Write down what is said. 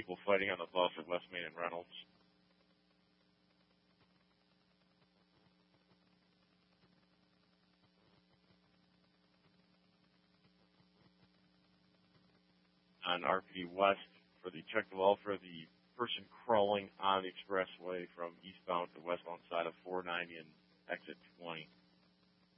people fighting on the bus at West Main and Reynolds. On RP West, for the check the welfare, the person crawling on the expressway from eastbound to westbound side of 490 and exit 20.